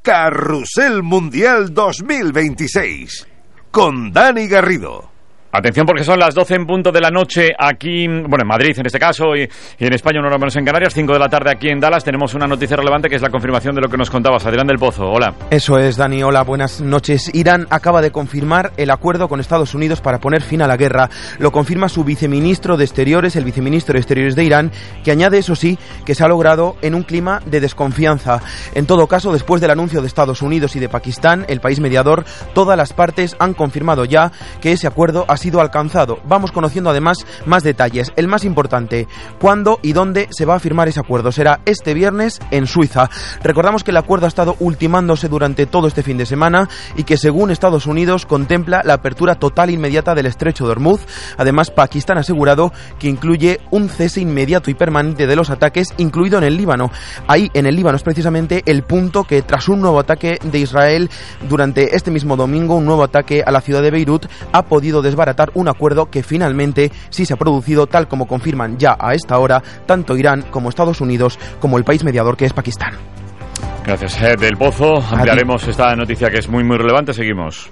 Carrusel Mundial 2026 con Dani Garrido. Atención, porque son las 12 en punto de la noche aquí, en Madrid en este caso, y en España, una hora menos en Canarias, 5 de la tarde aquí en Dallas. Tenemos una noticia relevante que es la confirmación de lo que nos contabas. Adrián del Pozo, hola. Eso es, Dani, hola, buenas noches. Irán acaba de confirmar el acuerdo con Estados Unidos para poner fin a la guerra. Lo confirma su viceministro de Exteriores, el viceministro de Exteriores de Irán, que añade, eso sí, que se ha logrado en un clima de desconfianza. En todo caso, después del anuncio de Estados Unidos y de Pakistán, el país mediador, todas las partes han confirmado ya que ese acuerdo ha sido alcanzado. Vamos conociendo además más detalles. El más importante, ¿cuándo y dónde se va a firmar ese acuerdo? Será este viernes en Suiza. Recordamos que el acuerdo ha estado ultimándose durante todo este fin de semana y que, según Estados Unidos, contempla la apertura total inmediata del estrecho de Hormuz. Además, Pakistán ha asegurado que incluye un cese inmediato y permanente de los ataques, incluido en el Líbano. Ahí, en el Líbano, es precisamente el punto que, tras un nuevo ataque de Israel durante este mismo domingo, un nuevo ataque a la ciudad de Beirut, ha podido desbaratar un acuerdo que finalmente sí se ha producido, tal como confirman ya a esta hora tanto Irán como Estados Unidos como el país mediador que es Pakistán. Gracias, del Pozo. Ampliaremos esta noticia que es muy muy relevante. Seguimos.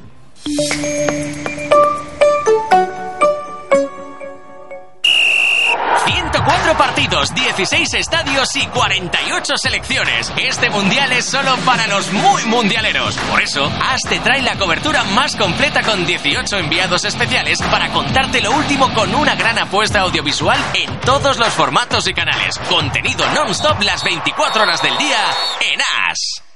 104 partidos, 16 estadios y 48 selecciones. Este mundial es solo para los muy mundialeros. Por eso, AS te trae la cobertura más completa con 18 enviados especiales para contarte lo último con una gran apuesta audiovisual en todos los formatos y canales. Contenido non-stop las 24 horas del día en AS.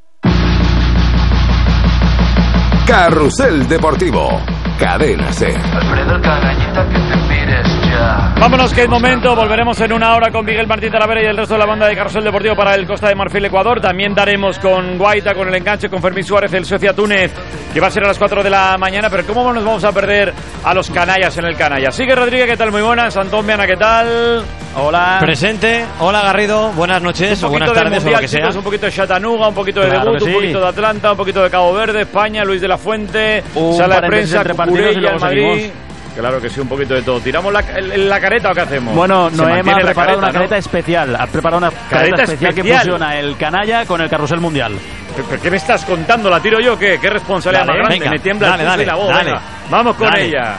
Carrusel Deportivo, Cadena SER. Alfredo el canallita, que te mires ya. Vámonos, que es momento. Volveremos en una hora con Miguel Martín Talavera y el resto de la banda de Carrusel Deportivo para el Costa de Marfil, Ecuador. También daremos con Guaita, con el enganche, con Fermín Suárez, el Suecia-Túnez, que va a ser a las 4 de la mañana. Pero ¿cómo nos vamos a perder a los canallas en el canalla? Sigue Rodríguez, ¿qué tal? Muy buenas. Antón Meana, ¿qué tal? Hola. Presente. Hola, Garrido. Buenas noches o buenas tardes mundial, o lo que sea. Un poquito de Chattanooga, un poquito de claro debut, un poquito de Atlanta, un poquito de Cabo Verde, España, Luis de la Fuente, sala de prensa, Cucurella, Madrid. Claro que sí, un poquito de todo. ¿Tiramos la careta o qué hacemos? Bueno, Noema ha preparado una careta especial. Ha preparado una careta especial que fusiona el canalla con el Carrusel Mundial. ¿Pero qué me estás contando? ¿La tiro yo? ¿Qué responsabilidad más grande? Venga, me tiembla el pulso y la voz. Dale. Venga, vamos con ella.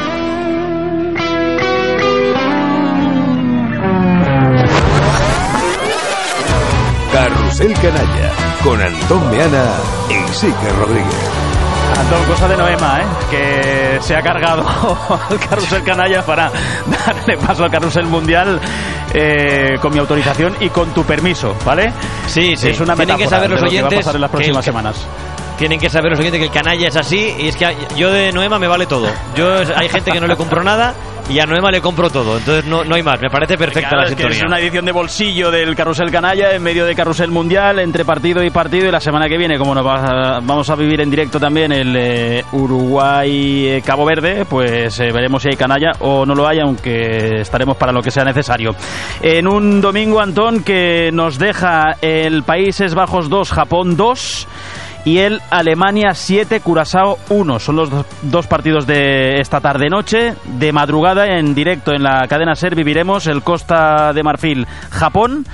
Carrusel Canalla con Antón Meana y Sique Rodríguez. Antón, cosa de Noema, que se ha cargado al Carrusel Canalla para darle paso al Carrusel Mundial con mi autorización y con tu permiso, ¿vale? Sí. Es una tienen que saber los oyentes que va a pasar en las próximas semanas. Tienen que saber los oyentes que el canalla es así, y es que yo de Noema me vale todo. Hay gente que no le compro nada y a Noema le compro todo, entonces no hay más. Me parece perfecta la sintonía. Es una edición de bolsillo del Carrusel Canalla en medio de Carrusel Mundial, entre partido y partido, y la semana que viene, como vamos a vivir en directo también el Uruguay-Cabo Verde, pues veremos si hay canalla o no lo hay, aunque estaremos para lo que sea necesario. En un domingo, Antón, que nos deja el Países Bajos 2, Japón 2... y el Alemania 7, Curazao 1. Son los dos partidos de esta tarde-noche. De madrugada, en directo en la cadena SER, viviremos el Costa de Marfil, Japón,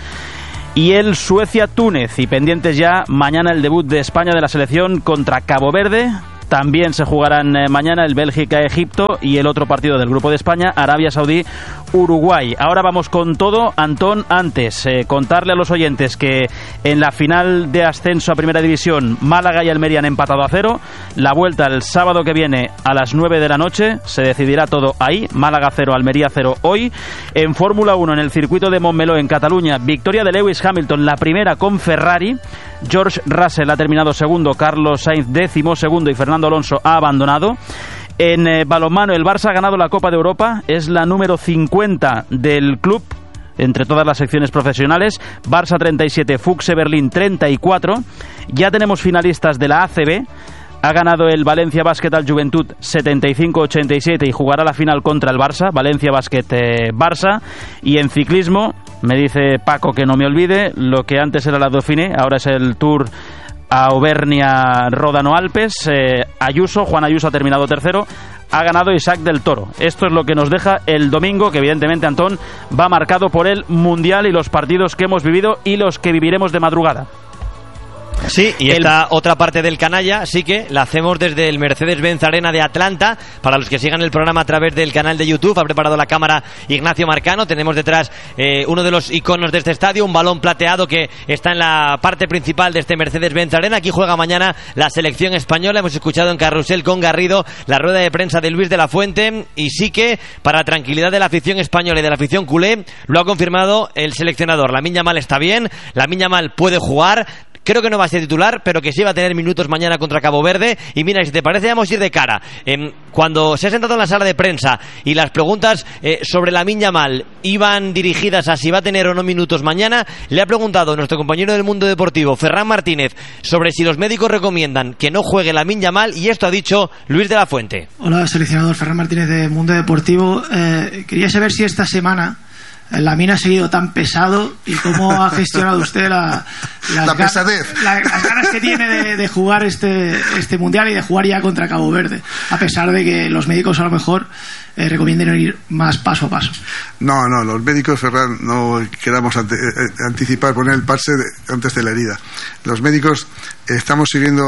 y el Suecia-Túnez. Y pendientes ya mañana el debut de España de la selección contra Cabo Verde. También se jugarán mañana el Bélgica-Egipto y el otro partido del Grupo de España, Arabia Saudí-Uruguay. Ahora vamos con todo, Antón. Antes, contarle a los oyentes que en la final de ascenso a Primera División, Málaga y Almería han empatado a 0. La vuelta el sábado que viene a las 9 de la noche. Se decidirá todo ahí. Málaga 0, Almería 0 hoy. En Fórmula 1, en el circuito de Montmeló, en Cataluña, victoria de Lewis Hamilton, la primera con Ferrari. George Russell ha terminado segundo, Carlos Sainz 12º y Fernando Alonso ha abandonado. En balonmano, el Barça ha ganado la Copa de Europa, es la número 50 del club entre todas las secciones profesionales. Barça 37, Fuchse Berlín 34. Ya tenemos finalistas de la ACB. Ha ganado el Valencia Basket al Juventud 75-87 y jugará la final contra el Barça. Valencia Basket Barça. Y en ciclismo, me dice Paco que no me olvide, lo que antes era la Dauphiné, ahora es el Tour Auvernia-Ródano-Alpes. Juan Ayuso ha terminado tercero. Ha ganado Isaac del Toro. Esto es lo que nos deja el domingo, que evidentemente, Antón, va marcado por el Mundial y los partidos que hemos vivido y los que viviremos de madrugada. Sí, y esta otra parte del canalla sí que la hacemos desde el Mercedes-Benz Arena de Atlanta. Para los que sigan el programa a través del canal de YouTube, ha preparado la cámara Ignacio Marcano. Tenemos detrás uno de los iconos de este estadio, un balón plateado que está en la parte principal de este Mercedes-Benz Arena. Aquí juega mañana la selección española. Hemos escuchado en Carrusel con Garrido la rueda de prensa de Luis de la Fuente, y sí que para la tranquilidad de la afición española y de la afición culé lo ha confirmado el seleccionador. Lamine Yamal está bien, Lamine Yamal puede jugar. Creo que no va a ser titular, pero que sí va a tener minutos mañana contra Cabo Verde. Y mira, si te parece, vamos a ir de cara. Cuando se ha sentado en la sala de prensa y las preguntas sobre Lamine Yamal iban dirigidas a si va a tener o no minutos mañana, le ha preguntado nuestro compañero del Mundo Deportivo, Ferran Martínez, sobre si los médicos recomiendan que no juegue Lamine Yamal, y esto ha dicho Luis de la Fuente. Hola, seleccionador Ferran Martínez de Mundo Deportivo. Quería saber si esta semana Lamine ha seguido tan pesado y cómo ha gestionado usted las ganas que tiene de jugar este mundial y de jugar ya contra Cabo Verde, a pesar de que los médicos a lo mejor recomienden ir más paso a paso. No, los médicos, Ferran, no queramos anticipar, poner el parche antes de la herida. Los médicos estamos siguiendo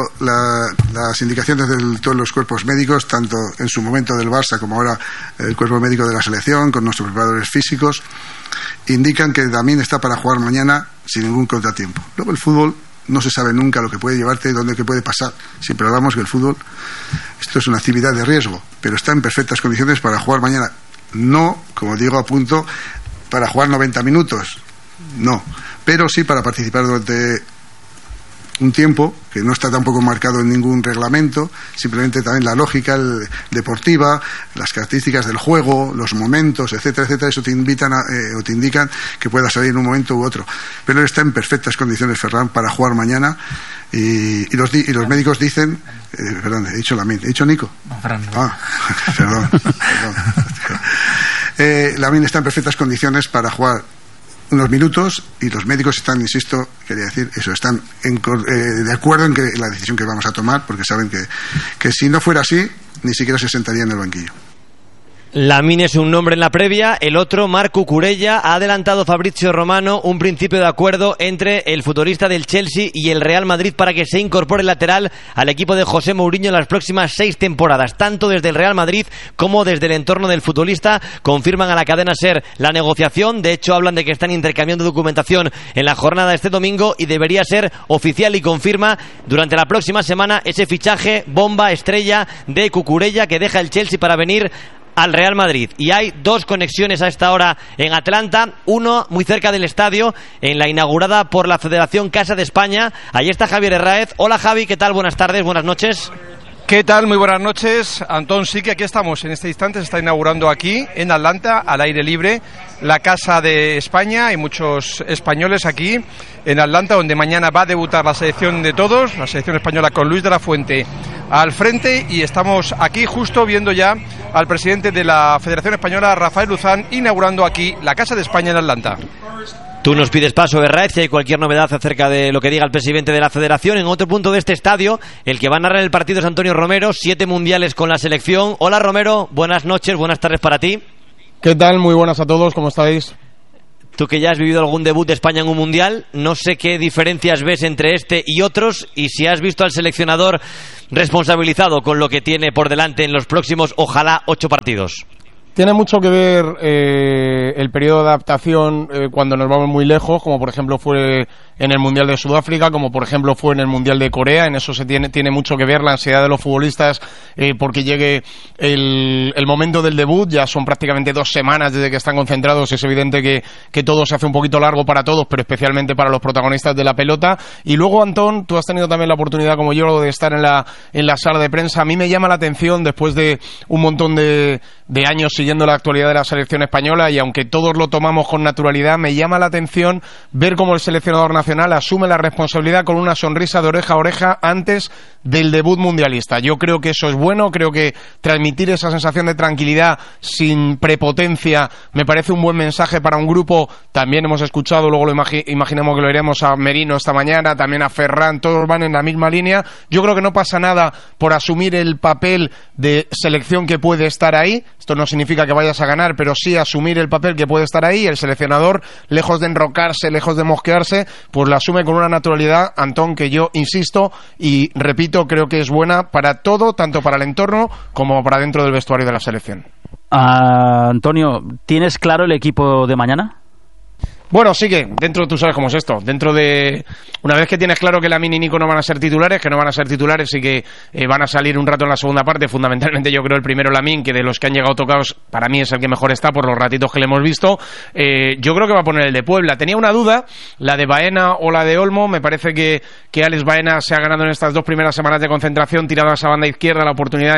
las indicaciones de todos los cuerpos médicos, tanto en su momento del Barça como ahora el cuerpo médico de la selección, con nuestros preparadores físicos. Indican que Lamine está para jugar mañana sin ningún contratiempo. Luego el fútbol no se sabe nunca lo que puede llevarte y dónde puede pasar. Siempre hablamos que el fútbol, esto es una actividad de riesgo, pero está en perfectas condiciones para jugar mañana. No, como digo, a punto para jugar 90 minutos, no, pero sí para participar durante un tiempo que no está tampoco marcado en ningún reglamento, simplemente también la lógica deportiva, las características del juego, los momentos, etcétera, etcétera. Eso te invitan o te indican que pueda salir en un momento u otro, pero él está en perfectas condiciones, Ferran, para jugar mañana, y los médicos dicen perdón, he dicho Lamine, he dicho Nico. No, Fran, no. Perdón. Lamine está en perfectas condiciones para jugar unos minutos, y los médicos están, insisto, quería decir eso, están de acuerdo en que la decisión que vamos a tomar, porque saben que si no fuera así ni siquiera se sentaría en el banquillo. Lamine es un nombre en la previa, el otro, Marc Cucurella. Ha adelantado Fabrizio Romano un principio de acuerdo entre el futbolista del Chelsea y el Real Madrid para que se incorpore lateral al equipo de José Mourinho en las próximas 6 temporadas. Tanto desde el Real Madrid como desde el entorno del futbolista confirman a la cadena SER la negociación. De hecho, hablan de que están intercambiando documentación en la jornada de este domingo, y debería ser oficial y confirma durante la próxima semana ese fichaje bomba estrella de Cucurella, que deja el Chelsea para venir al Real Madrid. Y hay 2 conexiones a esta hora en Atlanta, uno muy cerca del estadio, en la inaugurada por la Federación Casa de España. Ahí está Javier Herráez. Hola Javi, ¿qué tal? Buenas tardes, buenas noches. ¿Qué tal? Muy buenas noches, Antón. Sí que aquí estamos, en este instante se está inaugurando aquí en Atlanta, al aire libre, la Casa de España. Hay muchos españoles aquí en Atlanta, donde mañana va a debutar la selección de todos, la selección española, con Luis de la Fuente al frente, y estamos aquí justo viendo ya al presidente de la Federación Española, Rafael Luzán, inaugurando aquí la Casa de España en Atlanta. Tú nos pides paso, Herráez, si hay cualquier novedad acerca de lo que diga el presidente de la Federación. En otro punto de este estadio, el que va a narrar el partido es Antonio Romero, 7 mundiales con la selección. Hola Romero, buenas noches, buenas tardes para ti. ¿Qué tal? Muy buenas a todos, ¿cómo estáis? Tú que ya has vivido algún debut de España en un mundial, no sé qué diferencias ves entre este y otros, y si has visto al seleccionador responsabilizado con lo que tiene por delante en los próximos, ojalá, 8 partidos. Tiene mucho que ver el periodo de adaptación cuando nos vamos muy lejos, como por ejemplo fue en el Mundial de Sudáfrica, como por ejemplo fue en el Mundial de Corea. En eso tiene mucho que ver la ansiedad de los futbolistas porque llegue el momento del debut. Ya son prácticamente 2 semanas desde que están concentrados. Es evidente que todo se hace un poquito largo para todos, pero especialmente para los protagonistas de la pelota. Y luego, Antón, tú has tenido también la oportunidad, como yo, de estar en la sala de prensa. A mí me llama la atención, después de un montón de años siguiendo la actualidad de la selección española, y aunque todos lo tomamos con naturalidad, me llama la atención ver cómo el seleccionador nacional asume la responsabilidad con una sonrisa de oreja a oreja antes del debut mundialista. Yo creo que eso es bueno, creo que transmitir esa sensación de tranquilidad sin prepotencia me parece un buen mensaje para un grupo. También hemos escuchado, luego lo imaginamos que lo iremos, a Merino esta mañana, también a Ferran, todos van en la misma línea. Yo creo que no pasa nada por asumir el papel de selección que puede estar ahí. Esto no significa significa que vayas a ganar, pero sí asumir el papel que puede estar ahí. El seleccionador, lejos de enrocarse, lejos de mosquearse, pues lo asume con una naturalidad, Antón, que yo insisto y repito, creo que es buena para todo, tanto para el entorno como para dentro del vestuario de la selección. Antonio, ¿tienes claro el equipo de mañana? Bueno, sí que dentro, tú sabes cómo es esto, dentro de una vez que tienes claro que Lamine y Nico no van a ser titulares, y que van a salir un rato en la segunda parte, fundamentalmente yo creo el primero Lamine, que de los que han llegado tocados para mí es el que mejor está por los ratitos que le hemos visto, yo creo que va a poner el de Puebla. Tenía una duda, la de Baena o la de Olmo. Me parece que Alex Baena se ha ganado en estas 2 primeras semanas de concentración, tirado a esa banda izquierda, la oportunidad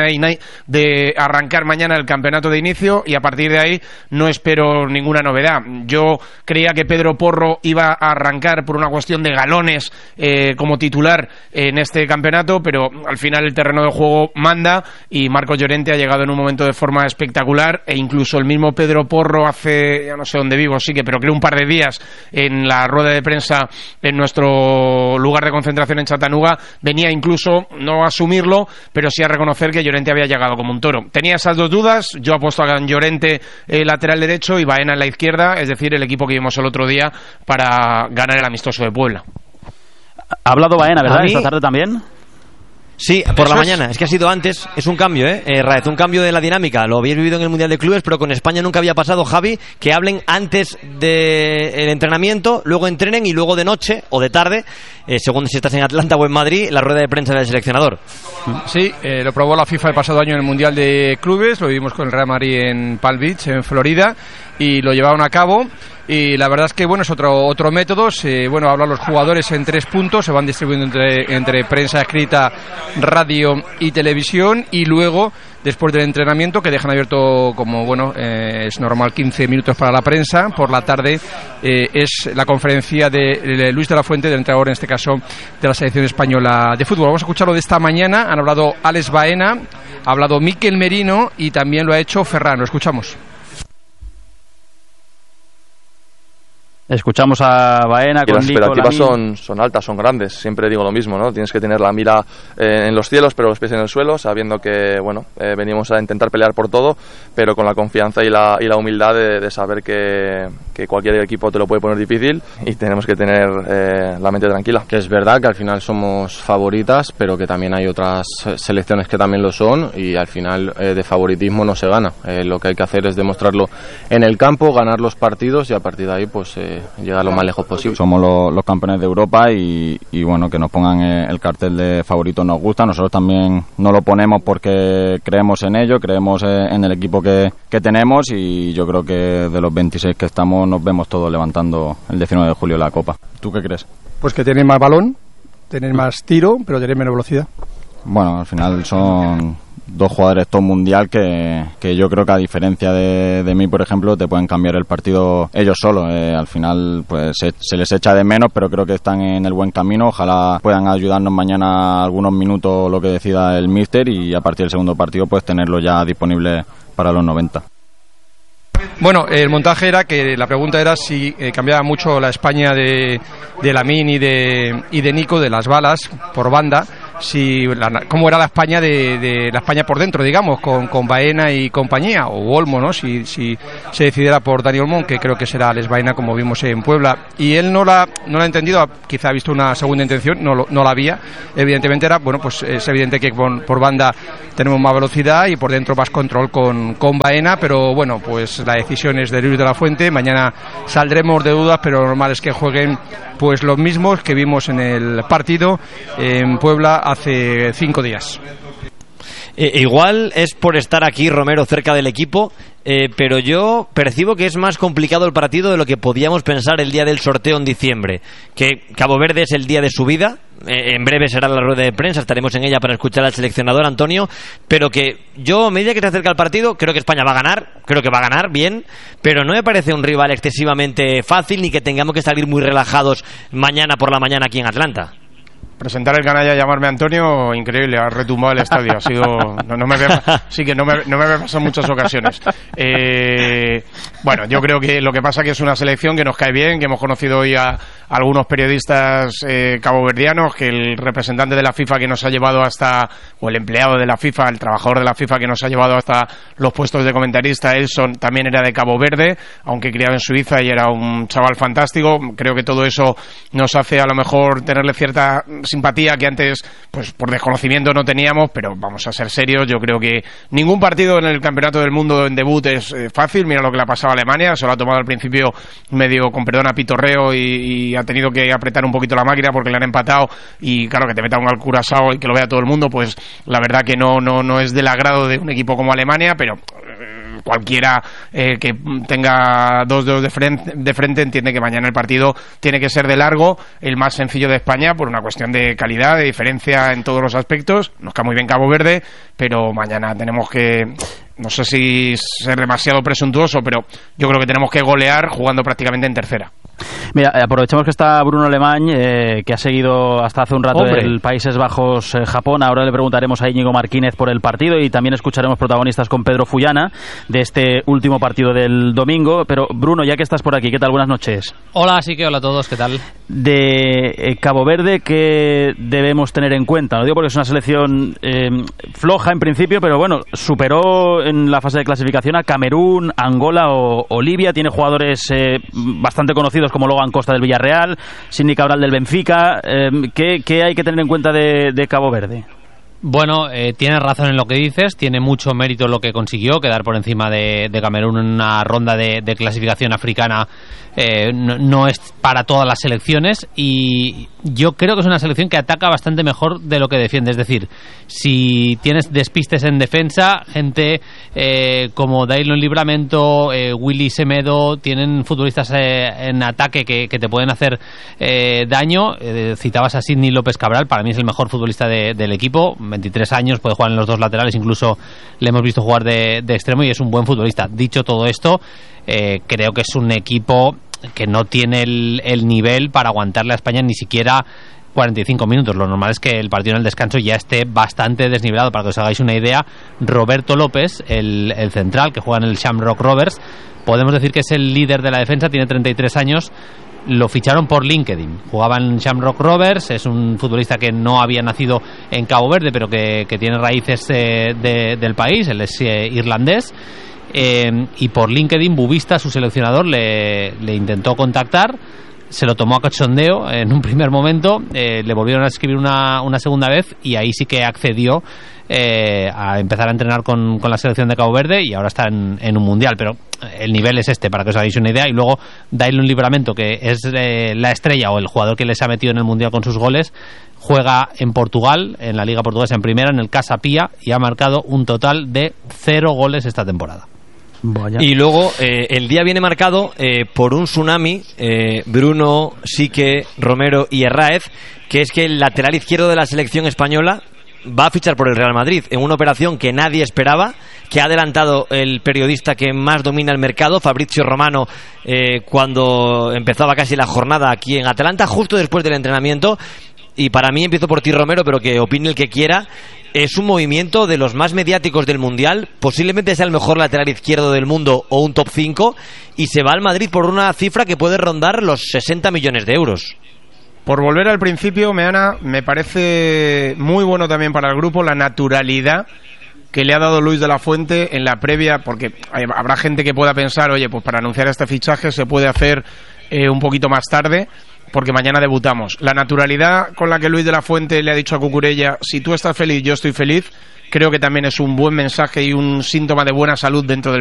de arrancar mañana el campeonato de inicio, y a partir de ahí no espero ninguna novedad. Yo creía que Pedro Porro iba a arrancar por una cuestión de galones como titular en este campeonato, pero al final el terreno de juego manda y Marcos Llorente ha llegado en un momento de forma espectacular, e incluso el mismo Pedro Porro hace, ya no sé dónde vivo, sí que, pero creo un par de días en la rueda de prensa en nuestro lugar de concentración en Chattanooga, venía incluso no a asumirlo, pero sí a reconocer que Llorente había llegado como un toro. Tenía esas 2 dudas, yo apuesto a Llorente lateral derecho y Baena en la izquierda, es decir, el equipo que vimos el otro día para ganar el amistoso de Puebla. Ha hablado Baena, ¿verdad? Esta tarde también. Sí, por la mañana. Es que ha sido antes. Es un cambio, Raez, un cambio de la dinámica. Lo habéis vivido en el Mundial de Clubes, pero con España nunca había pasado, Javi, que hablen antes del entrenamiento, luego entrenen y luego de noche o de tarde, según si estás en Atlanta o en Madrid, la rueda de prensa del seleccionador. Sí, lo probó la FIFA el pasado año en el Mundial de Clubes, lo vivimos con el Real Madrid en Palm Beach, en Florida, y lo llevaron a cabo. Y la verdad es que bueno, es otro método. Hablan los jugadores en 3 puntos, se van distribuyendo entre prensa escrita, radio y televisión, y luego después del entrenamiento, que dejan abierto, como es normal, 15 minutos para la prensa. Por la tarde es la conferencia de Luis de la Fuente, del entrenador en este caso de la selección española de fútbol. Vamos a escucharlo de esta mañana. Han hablado Alex Baena, ha hablado Mikel Merino y también lo ha hecho Ferran. Lo escuchamos. Escuchamos a Baena con las Nico, expectativas son altas, son grandes. Siempre digo lo mismo, ¿no? Tienes que tener la mira en los cielos, pero los pies en el suelo, sabiendo que venimos a intentar pelear por todo, pero con la confianza y la humildad de saber que cualquier equipo te lo puede poner difícil, y tenemos que tener la mente tranquila. Que es verdad que al final somos favoritas, pero que también hay otras selecciones que también lo son, y al final de favoritismo no se gana. Lo que hay que hacer es demostrarlo en el campo, ganar los partidos, y a partir de ahí llegar lo más lejos posible. Somos los campeones de Europa, y bueno, que nos pongan el cartel de favorito nos gusta. Nosotros también no lo ponemos porque creemos en ello, creemos en el equipo que tenemos, y yo creo que de los 26 que estamos nos vemos todos levantando el 19 de julio la Copa. ¿Tú qué crees? Pues que tenéis más balón, tenéis más tiro, pero tenéis menos velocidad. Bueno, al final son 2 jugadores top mundial que yo creo que, a diferencia de mí, por ejemplo, te pueden cambiar el partido ellos solos. Al final pues se les echa de menos, pero creo que están en el buen camino. Ojalá puedan ayudarnos mañana algunos minutos, lo que decida el míster, y a partir del segundo partido pues tenerlo ya disponible para los 90. Bueno, el montaje era que la pregunta era si cambiaba mucho la España de Lamine y de Nico, de las balas por banda, cómo era la España de la España por dentro, digamos, con Baena y compañía, o Olmo, ¿no? Si se decidiera por Dani Olmo, que creo que será Alex Baena, como vimos en Puebla. Y él no la ha entendido, quizá ha visto una segunda intención, no la había. Evidentemente es evidente que por banda tenemos más velocidad y por dentro más control con Baena, pero bueno, pues la decisión es de Luis de la Fuente. Mañana saldremos de dudas, pero lo normal es que jueguen pues los mismos que vimos en el partido en Puebla hace 5 días. Igual es por estar aquí, Romero, cerca del equipo, pero yo percibo que es más complicado el partido de lo que podíamos pensar el día del sorteo en diciembre, que Cabo Verde es el día de su vida. En breve será la rueda de prensa, estaremos en ella para escuchar al seleccionador Antonio, pero que yo, a medida que se acerca el partido, creo que España va a ganar, creo que va a ganar bien, pero no me parece un rival excesivamente fácil, ni que tengamos que salir muy relajados mañana por la mañana aquí en Atlanta. Presentar el canalla y llamarme Antonio, increíble, ha retumbado el estadio. Ha sido. Sí, que no me había pasado en muchas ocasiones. Bueno, yo creo que lo que pasa que es una selección que nos cae bien, que hemos conocido hoy a algunos periodistas caboverdianos, que el representante de la FIFA que nos ha llevado hasta, o el empleado de la FIFA, el trabajador de la FIFA que nos ha llevado hasta los puestos de comentarista, Elson, también era de Cabo Verde, aunque criado en Suiza y era un chaval fantástico. Creo que todo eso nos hace a lo mejor tenerle cierta simpatía que antes, pues por desconocimiento no teníamos, pero vamos a ser serios, yo creo que ningún partido en el Campeonato del Mundo en debut es fácil. Mira lo que le ha pasado a Alemania, se lo ha tomado al principio medio, con perdón, a pitorreo y ha tenido que apretar un poquito la máquina porque le han empatado, y claro, que te meta un al Curazao y que lo vea todo el mundo, pues la verdad que no es del agrado de un equipo como Alemania, pero cualquiera que tenga dos dedos de frente entiende que mañana el partido tiene que ser de largo el más sencillo de España por una cuestión de calidad, de diferencia en todos los aspectos. Nos cae muy bien Cabo Verde, pero mañana tenemos que, no sé si ser demasiado presuntuoso, pero yo creo que tenemos que golear jugando prácticamente en tercera. Mira, aprovechamos que está Bruno Alemany, que ha seguido hasta hace un rato el Países Bajos Japón. Ahora le preguntaremos a Íñigo Martínez por el partido y también escucharemos protagonistas con Pedro Fullana de este último partido del domingo. Pero Bruno, ya que estás por aquí, ¿qué tal? Buenas noches. Hola, sí que hola a todos, ¿qué tal? De Cabo Verde, ¿qué debemos tener en cuenta? Lo digo porque es una selección floja en principio, pero bueno, superó en la fase de clasificación a Camerún, Angola o Libia. Tiene jugadores bastante conocidos como Logan Costa del Villarreal, Sidney Cabral del Benfica. ¿Qué hay que tener en cuenta de Cabo Verde? Bueno, tienes razón en lo que dices, tiene mucho mérito lo que consiguió, quedar por encima de Camerún en una ronda de clasificación africana. No es para todas las selecciones y yo creo que es una selección que ataca bastante mejor de lo que defiende. Es decir, si tienes despistes en defensa, gente como Dailon Livramento, Willy Semedo, tienen futbolistas en ataque que te pueden hacer daño. Citabas a Sidney López Cabral, para mí es el mejor futbolista del equipo, 23 años, puede jugar en los dos laterales, incluso le hemos visto jugar de extremo y es un buen futbolista. Dicho todo esto, creo que es un equipo que no tiene el nivel para aguantarle a España ni siquiera 45 minutos. Lo normal es que el partido en el descanso ya esté bastante desnivelado. Para que os hagáis una idea, Roberto López, el central que juega en el Shamrock Rovers, podemos decir que es el líder de la defensa, tiene 33 años. Lo ficharon por LinkedIn, jugaba en Shamrock Rovers, es un futbolista que no había nacido en Cabo Verde, pero que tiene raíces del país, él es irlandés. Y por LinkedIn Bubista, su seleccionador, le intentó contactar, se lo tomó a cachondeo en un primer momento, le volvieron a escribir una segunda vez y ahí sí que accedió a empezar a entrenar con la selección de Cabo Verde y ahora está en un mundial. Pero el nivel es este, para que os hagáis una idea. Y luego Dailon Livramento, que es la estrella o el jugador que les ha metido en el mundial con sus goles, juega en Portugal, en la Liga Portuguesa en primera, en el Casa Pia, y ha marcado un total de 0 goles esta temporada. Vaya. Y luego el día viene marcado por un tsunami, Bruno, Sique, Romero y Herráez, que es que el lateral izquierdo de la selección española va a fichar por el Real Madrid en una operación que nadie esperaba, que ha adelantado el periodista que más domina el mercado, Fabrizio Romano, cuando empezaba casi la jornada aquí en Atlanta, justo después del entrenamiento. Y para mí, empiezo por ti, Romero, pero que opine el que quiera, es un movimiento de los más mediáticos del Mundial, posiblemente sea el mejor lateral izquierdo del mundo o un top 5, y se va al Madrid por una cifra que puede rondar los 60 millones de euros. Por volver al principio, Meana, me parece muy bueno también para el grupo la naturalidad que le ha dado Luis de la Fuente en la previa, porque habrá gente que pueda pensar, oye, pues para anunciar este fichaje se puede hacer un poquito más tarde, porque mañana debutamos. La naturalidad con la que Luis de la Fuente le ha dicho a Cucurella, si tú estás feliz, yo estoy feliz, creo que también es un buen mensaje y un síntoma de buena salud dentro del